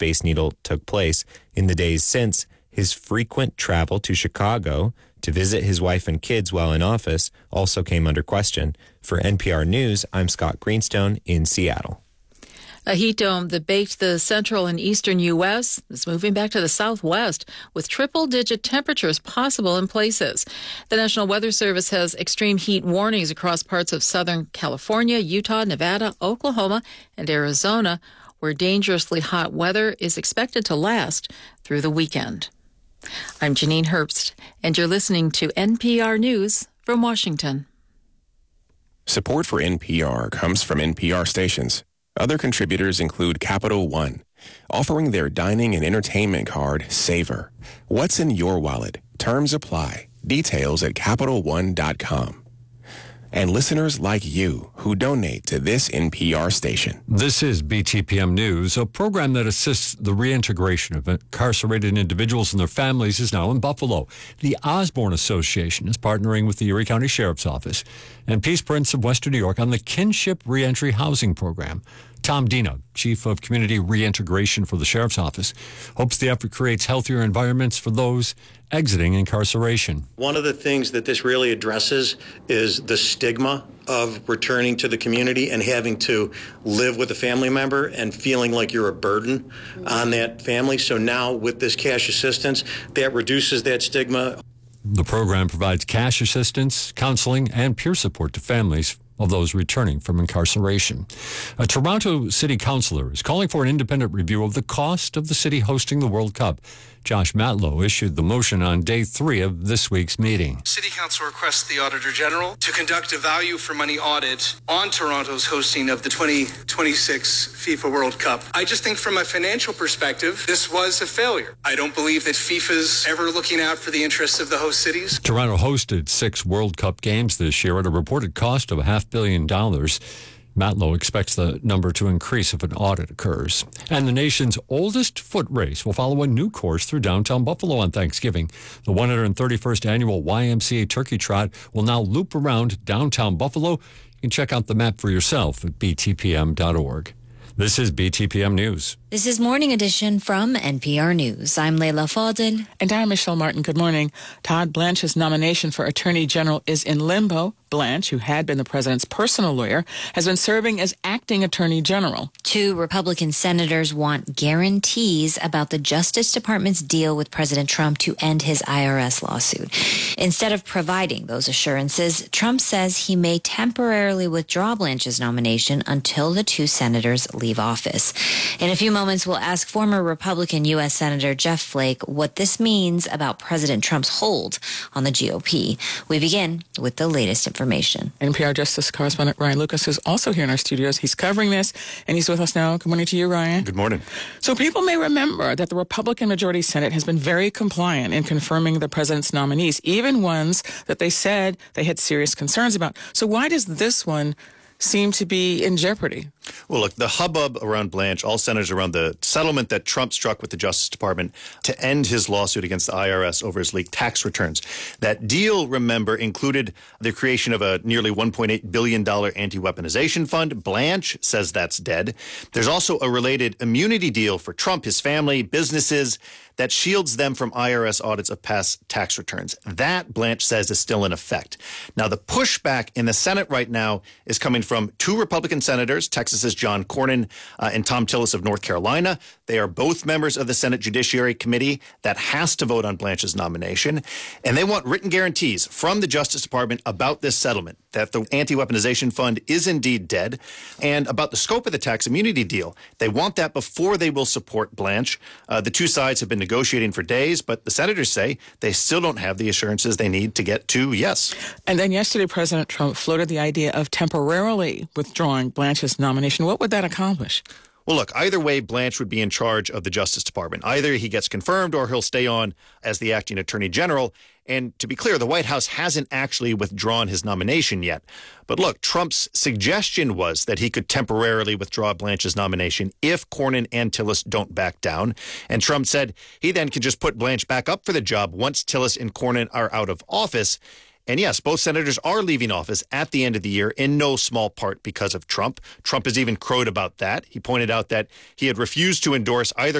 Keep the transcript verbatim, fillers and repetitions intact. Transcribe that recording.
Space Needle took place. In the days since, his frequent travel to Chicago to visit his wife and kids while in office also came under question. For N P R News, I'm Scott Greenstone in Seattle. A heat dome that baked the central and eastern U S is moving back to the southwest with triple-digit temperatures possible in places. The National Weather Service has extreme heat warnings across parts of Southern California, Utah, Nevada, Oklahoma, and Arizona, where dangerously hot weather is expected to last through the weekend. I'm Janine Herbst, and you're listening to N P R News from Washington. Support for N P R comes from N P R stations. Other contributors include Capital One, offering their dining and entertainment card, Savor. What's in your wallet? Terms apply. Details at Capital One dot com. And listeners like you who donate to this N P R station. This is B T P M News. A program that assists the reintegration of incarcerated individuals and their families is now in Buffalo. The Osborne Association is partnering with the Erie County Sheriff's Office and Peace Prince of Western New York on the Kinship Reentry Housing Program. Tom Dina, Chief of Community Reintegration for the Sheriff's Office, hopes the effort creates healthier environments for those exiting incarceration. One of the things that this really addresses is the stigma of returning to the community and having to live with a family member and feeling like you're a burden on that family. So now with this cash assistance, that reduces that stigma. The program provides cash assistance, counseling, and peer support to families of those returning from incarceration. A Toronto City Councillor is calling for an independent review of the cost of the city hosting the World Cup. Josh Matlow issued the motion on day three of this week's meeting. City Council requests the Auditor General to conduct a value for money audit on Toronto's hosting of the twenty twenty-six FIFA World Cup. I just think from a financial perspective, this was a failure. I don't believe that FIFA's ever looking out for the interests of the host cities. Toronto hosted six World Cup games this year at a reported cost of a half billion dollars. Matlow expects the number to increase if an audit occurs. And the nation's oldest foot race will follow a new course through downtown Buffalo on Thanksgiving. The one hundred thirty-first annual Y M C A Turkey Trot will now loop around downtown Buffalo. You can check out the map for yourself at b t p m dot org. This is B T P M News. This is Morning Edition from N P R News. I'm Leila Fadel. And I'm Michelle Martin. Good morning. Todd Blanche's nomination for Attorney General is in limbo. Blanche, who had been the president's personal lawyer, has been serving as acting Attorney General. Two Republican senators want guarantees about the Justice Department's deal with President Trump to end his I R S lawsuit. Instead of providing those assurances, Trump says he may temporarily withdraw Blanche's nomination until the two senators leave office. In a few moments, we'll ask former Republican U S Senator Jeff Flake what this means about President Trump's hold on the G O P. We begin with the latest information. Information. N P R Justice correspondent Ryan Lucas is also here in our studios. He's covering this, and he's with us now. Good morning to you, Ryan. Good morning. So people may remember that the Republican majority Senate has been very compliant in confirming the president's nominees, even ones that they said they had serious concerns about. So why does this one seem to be in jeopardy? Well, look, the hubbub around Blanche all centers around the settlement that Trump struck with the Justice Department to end his lawsuit against the I R S over his leaked tax returns. That deal, remember, included the creation of a nearly one point eight billion dollars anti-weaponization fund. Blanche says that's dead. There's also a related immunity deal for Trump, his family, businesses that shields them from I R S audits of past tax returns. That, Blanche says, is still in effect. Now, the pushback in the Senate right now is coming from two Republican senators, Texas's John Cornyn uh, and Tom Tillis of North Carolina. They are both members of the Senate Judiciary Committee that has to vote on Blanche's nomination. And they want written guarantees from the Justice Department about this settlement, that the anti-weaponization fund is indeed dead, and about the scope of the tax immunity deal. They want that before they will support Blanche. Uh, the two sides have been negotiating for days, but the senators say they still don't have the assurances they need to get to yes. And then yesterday, President Trump floated the idea of temporarily withdrawing Blanche's nomination. What would that accomplish? Well, look, either way, Blanche would be in charge of the Justice Department. Either he gets confirmed or he'll stay on as the acting Attorney General. And to be clear, the White House hasn't actually withdrawn his nomination yet. But look, Trump's suggestion was that he could temporarily withdraw Blanche's nomination if Cornyn and Tillis don't back down. And Trump said he then could just put Blanche back up for the job once Tillis and Cornyn are out of office. And yes, both senators are leaving office at the end of the year, in no small part because of Trump. Trump has even crowed about that. He pointed out that he had refused to endorse either